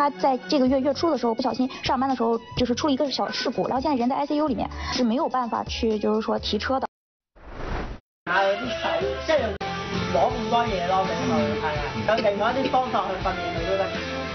他在这个月初的时候不小心上班的时候就是出了一个小事故，然後現在人在 ICU 里面是沒有辦法去就是說提車的。 係啲手即係攞咁多嘢咯，俾佢係啊，有另外一啲方法去訓練佢都得。